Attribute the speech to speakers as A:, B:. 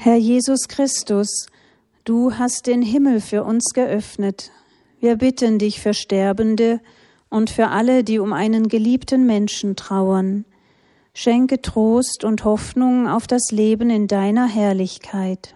A: Herr Jesus Christus, du hast den Himmel für uns geöffnet. Wir bitten dich für Sterbende und für alle, die um einen geliebten Menschen trauern. Schenke Trost und Hoffnung auf das Leben in deiner Herrlichkeit.